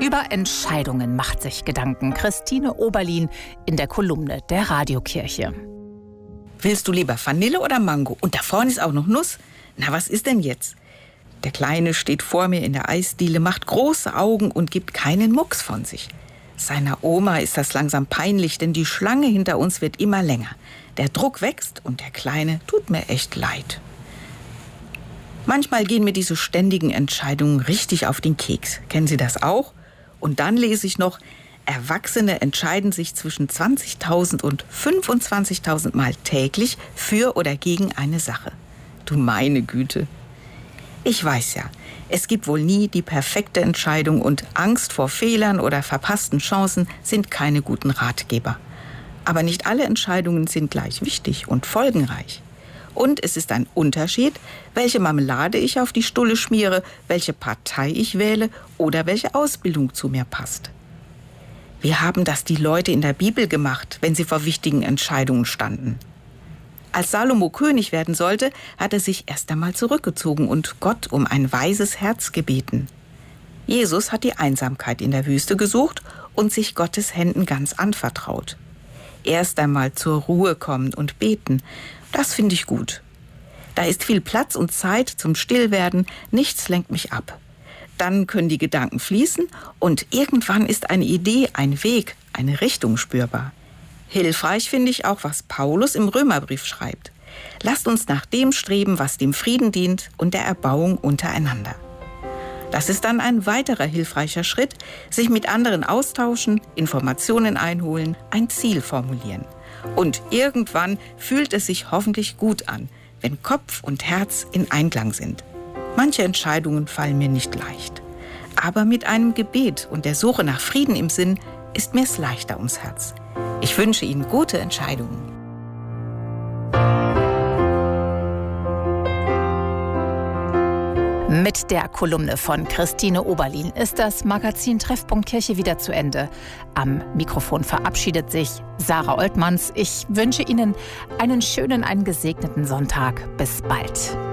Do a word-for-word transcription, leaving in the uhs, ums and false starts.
Über Entscheidungen macht sich Gedanken Christine Oberlin in der Kolumne der Radiokirche. Willst du lieber Vanille oder Mango? Und da vorne ist auch noch Nuss. Na, was ist denn jetzt? Der Kleine steht vor mir in der Eisdiele, macht große Augen und gibt keinen Mucks von sich. Seiner Oma ist das langsam peinlich, denn die Schlange hinter uns wird immer länger. Der Druck wächst und der Kleine tut mir echt leid. Manchmal gehen mir diese ständigen Entscheidungen richtig auf den Keks. Kennen Sie das auch? Und dann lese ich noch, Erwachsene entscheiden sich zwischen zwanzigtausend und fünfundzwanzigtausend Mal täglich für oder gegen eine Sache. Du meine Güte. Ich weiß ja, es gibt wohl nie die perfekte Entscheidung und Angst vor Fehlern oder verpassten Chancen sind keine guten Ratgeber. Aber nicht alle Entscheidungen sind gleich wichtig und folgenreich. Und es ist ein Unterschied, welche Marmelade ich auf die Stulle schmiere, welche Partei ich wähle oder welche Ausbildung zu mir passt. Wie haben das die Leute in der Bibel gemacht, wenn sie vor wichtigen Entscheidungen standen? Als Salomo König werden sollte, hat er sich erst einmal zurückgezogen und Gott um ein weises Herz gebeten. Jesus hat die Einsamkeit in der Wüste gesucht und sich Gottes Händen ganz anvertraut. Erst einmal zur Ruhe kommen und beten, das finde ich gut. Da ist viel Platz und Zeit zum Stillwerden, nichts lenkt mich ab. Dann können die Gedanken fließen und irgendwann ist eine Idee, ein Weg, eine Richtung spürbar. Hilfreich finde ich auch, was Paulus im Römerbrief schreibt. Lasst uns nach dem streben, was dem Frieden dient und der Erbauung untereinander. Das ist dann ein weiterer hilfreicher Schritt, sich mit anderen austauschen, Informationen einholen, ein Ziel formulieren. Und irgendwann fühlt es sich hoffentlich gut an, wenn Kopf und Herz in Einklang sind. Manche Entscheidungen fallen mir nicht leicht. Aber mit einem Gebet und der Suche nach Frieden im Sinn ist mir es leichter ums Herz. Ich wünsche Ihnen gute Entscheidungen. Mit der Kolumne von Christine Oberlin ist das Magazin Treffpunkt Kirche wieder zu Ende. Am Mikrofon verabschiedet sich Sarah Oltmanns. Ich wünsche Ihnen einen schönen, einen gesegneten Sonntag. Bis bald.